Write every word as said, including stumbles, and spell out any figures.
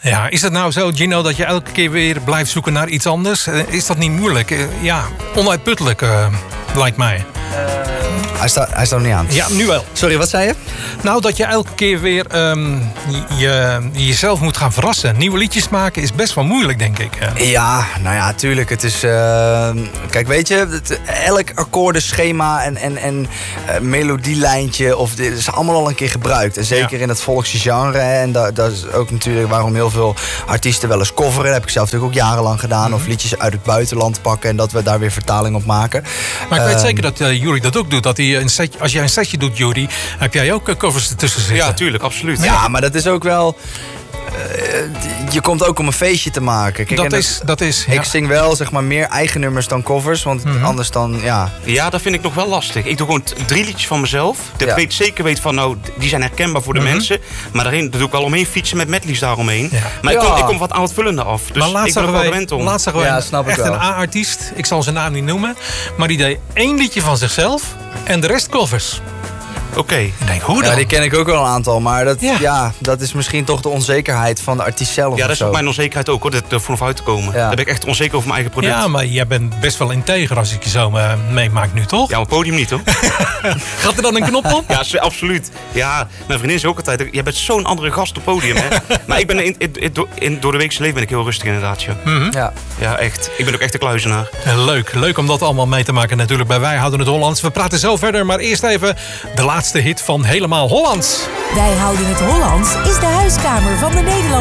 Ja, is het nou zo, Gino, dat je elke keer weer blijft zoeken naar iets anders? Is dat niet moeilijk? Ja, onuitputtelijk, uh, lijkt mij. Uh, hij, staat, hij staat nog niet aan. Ja, nu wel. Sorry, wat zei je? Nou, dat je elke keer weer um, je, jezelf moet gaan verrassen. Nieuwe liedjes maken is best wel moeilijk, denk ik. Ja, nou ja, tuurlijk. Het is... Uh, kijk, weet je, het, elk akkoordenschema en, en, en uh, melodielijntje... Of, dit is allemaal al een keer gebruikt. En zeker ja. in het volksgenre. En dat, dat is ook natuurlijk waarom heel veel artiesten wel eens coveren. Dat heb ik zelf natuurlijk ook jarenlang gedaan. Mm-hmm. Of liedjes uit het buitenland pakken en dat we daar weer vertaling op maken. Maar ik uh, weet zeker dat uh, Juri dat ook doet. Dat hij een set, als jij een setje doet, Juri, heb jij ook uh, covers ertussen zitten. Ja, natuurlijk, absoluut. Ja, maar dat is ook wel... Uh, je komt ook om een feestje te maken. Kijk, dat, dat is, dat is... Ik ja. zing wel zeg maar meer eigen nummers dan covers. Want mm-hmm. anders dan, ja... Ja, dat vind ik nog wel lastig. Ik doe gewoon t- drie liedjes van mezelf. Dat ja. weet zeker weet van, nou, die zijn herkenbaar voor de mm-hmm. mensen. Maar daarin doe ik wel omheen fietsen met medleys daaromheen. Ja. Maar ja. ik, kom, ik kom wat aanvullende af. Dus maar laatst ik ben er wel gewend om. Laatst zag we ja, een, snap ik echt wel. een A-artiest. Ik zal zijn naam niet noemen. Maar die deed één liedje van zichzelf. En de rest covers. Oké. Okay. Ik denk, hoe dan? Ja, die ken ik ook wel een aantal. Maar dat, ja. Ja, dat is misschien toch de onzekerheid van de artiest zelf. Ja, dat is zo. ook mijn onzekerheid ook, hoor. Dat er vanaf uit te komen. Ja. Daar ben ik echt onzeker over mijn eigen product. Ja, maar jij bent best wel integer als ik je zo uh, meemaak nu, toch? Ja, op het podium niet, hoor. Gaat er dan een knop op? Ja, absoluut. Ja, mijn vriendin is ook altijd... Jij bent zo'n andere gast op het podium, hè. Maar ik ben in, in, in, in, door de weekse leven ben ik heel rustig, inderdaad, ja. Mm-hmm. Ja. Ja, echt. Ik ben ook echt een kluizenaar. Leuk. Leuk om dat allemaal mee te maken natuurlijk bij Wij Houden het Hollands. We praten zo verder, maar eerst even de laatste hit van Helemaal Hollands. Wij Houden het Hollands is de huiskamer van de Nederlandse